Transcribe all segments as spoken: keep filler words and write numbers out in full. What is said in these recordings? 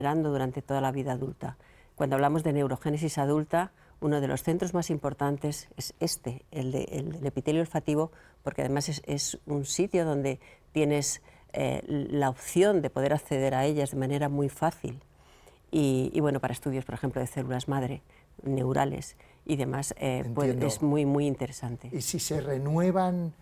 generando durante toda la vida adulta. Cuando hablamos de neurogénesis adulta, uno de los centros más importantes es este, el, de, el del epitelio olfativo, porque además es, es un sitio donde tienes eh, la opción de poder acceder a ellas de manera muy fácil. Y, y bueno, para estudios, por ejemplo, de células madre, neurales y demás, eh, pues es muy, muy interesante. Y si se renuevan,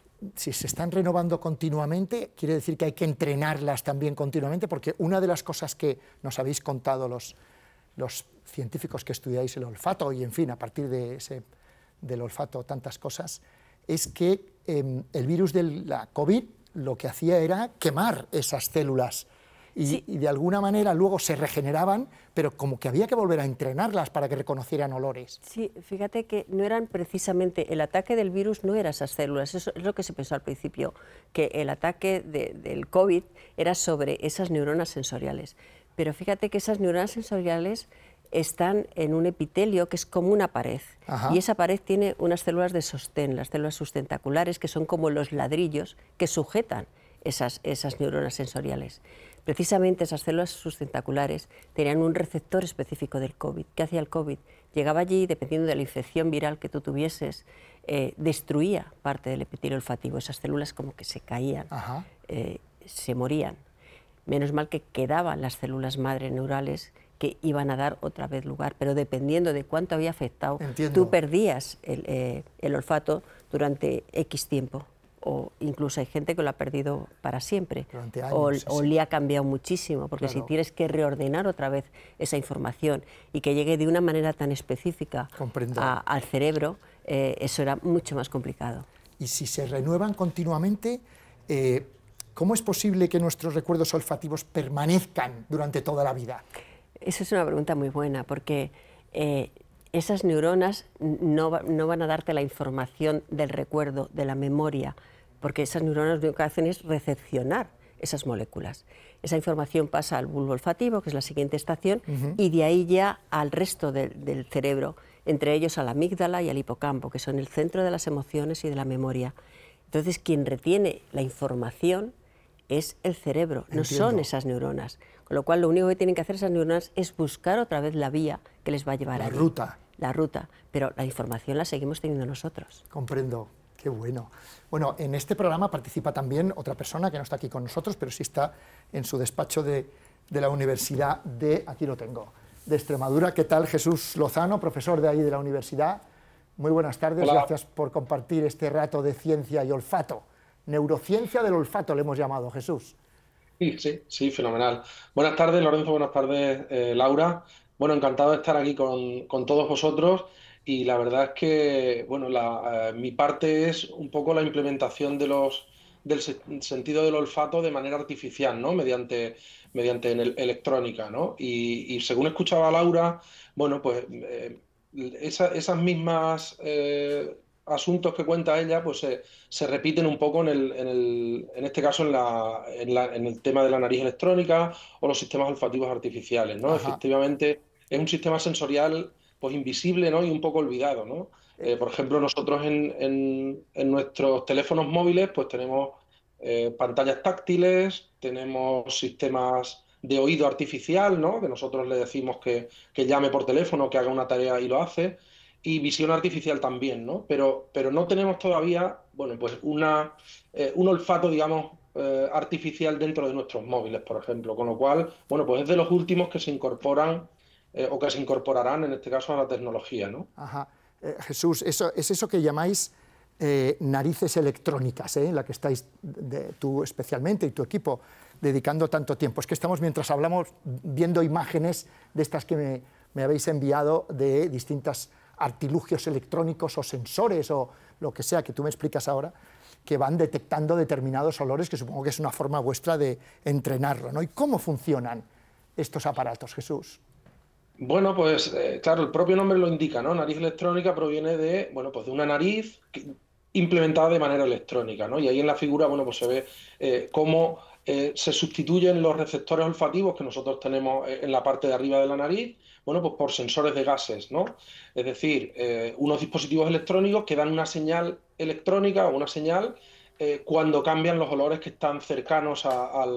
si se están renovando continuamente, quiere decir que hay que entrenarlas también continuamente, porque una de las cosas que nos habéis contado los, los científicos que estudiáis el olfato, y en fin, a partir de ese, del olfato tantas cosas, es que eh, el virus de la COVID lo que hacía era quemar esas células. Y, sí. y de alguna manera luego se regeneraban, pero como que había que volver a entrenarlas para que reconocieran olores. Sí, fíjate que no eran precisamente, el ataque del virus no era esas células, eso es lo que se pensó al principio, que el ataque de, del COVID era sobre esas neuronas sensoriales. Pero fíjate que esas neuronas sensoriales están en un epitelio que es como una pared. Ajá. Y esa pared tiene unas células de sostén, las células sustentaculares, que son como los ladrillos que sujetan esas, esas neuronas sensoriales. Precisamente esas células sustentaculares tenían un receptor específico del COVID. ¿Qué hacía el COVID? Llegaba allí, dependiendo de la infección viral que tú tuvieses, eh, destruía parte del epitelio olfativo. Esas células como que se caían, eh, se morían. Menos mal que quedaban las células madre neurales que iban a dar otra vez lugar, pero dependiendo de cuánto había afectado, Entiendo. tú perdías el, eh, el olfato durante X tiempo. O incluso hay gente que lo ha perdido para siempre, años, o, sí, o sí. le ha cambiado muchísimo, porque claro. si tienes que reordenar otra vez esa información y que llegue de una manera tan específica a, al cerebro, eh, eso era mucho más complicado. Y si se renuevan continuamente, eh, ¿cómo es posible que nuestros recuerdos olfativos permanezcan durante toda la vida? Esa es una pregunta muy buena, porque eh, esas neuronas no, no van a darte la información del recuerdo, de la memoria, porque esas neuronas lo que hacen es recepcionar esas moléculas. Esa información pasa al bulbo olfativo, que es la siguiente estación, uh-huh. y de ahí ya al resto de, del cerebro, entre ellos a la amígdala y al hipocampo, que son el centro de las emociones y de la memoria. Entonces, quien retiene la información es el cerebro, no Entiendo. son esas neuronas. Con lo cual, lo único que tienen que hacer esas neuronas es buscar otra vez la vía que les va a llevar la allí. La ruta. La ruta, pero la información la seguimos teniendo nosotros. Comprendo, qué bueno. Bueno, en este programa participa también otra persona que no está aquí con nosotros, pero sí está en su despacho de, de la Universidad de, aquí lo tengo, de Extremadura. ¿Qué tal, Jesús Lozano, profesor de ahí de la universidad? Muy buenas tardes, Hola. Gracias por compartir este rato de ciencia y olfato. Neurociencia del olfato le hemos llamado, Jesús. Sí, sí, sí, fenomenal. Buenas tardes, Lorenzo, buenas tardes, eh, Laura. Bueno, encantado de estar aquí con, con todos vosotros y la verdad es que, bueno, la, eh, mi parte es un poco la implementación de los, del se sentido del olfato de manera artificial, ¿no? Mediante, mediante el electrónica, ¿no? Y, y según escuchaba a Laura, bueno, pues eh, esa, esas mismas... Eh, asuntos que cuenta ella, pues se, se repiten un poco en, el, en, el, en este caso en, la, en, la, en el tema de la nariz electrónica o los sistemas olfativos artificiales, ¿no? Ajá. Efectivamente, es un sistema sensorial pues invisible, ¿no? Y un poco olvidado, ¿no? Eh, por ejemplo, nosotros en, en, en nuestros teléfonos móviles pues tenemos eh, pantallas táctiles, tenemos sistemas de oído artificial, ¿no? Que nosotros le decimos que, que llame por teléfono, que haga una tarea y lo hace. Y visión artificial también, ¿no? Pero, pero no tenemos todavía, bueno, pues una, eh, un olfato, digamos, eh, artificial dentro de nuestros móviles, por ejemplo. Con lo cual, bueno, pues es de los últimos que se incorporan eh, o que se incorporarán, en este caso, a la tecnología, ¿no? Ajá. Eh, Jesús, eso, es eso que llamáis eh, narices electrónicas, ¿eh? En la que estáis de, tú especialmente y tu equipo dedicando tanto tiempo. Es que estamos, mientras hablamos, viendo imágenes de estas que me, me habéis enviado de distintas artilugios electrónicos o sensores o lo que sea que tú me explicas ahora, que van detectando determinados olores, que supongo que es una forma vuestra de entrenarlo, ¿no? ¿Y cómo funcionan estos aparatos, Jesús? Bueno, pues eh, claro, el propio nombre lo indica, ¿no? Nariz electrónica proviene de, bueno, pues de una nariz que, implementada de manera electrónica, ¿no? Y ahí en la figura, bueno, pues se ve eh, cómo eh, se sustituyen los receptores olfativos que nosotros tenemos en la parte de arriba de la nariz, bueno, pues por sensores de gases, ¿no? Es decir, eh, unos dispositivos electrónicos que dan una señal electrónica o una señal eh, cuando cambian los olores que están cercanos a, al,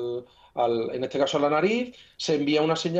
al- en este caso a la nariz, se envía una señal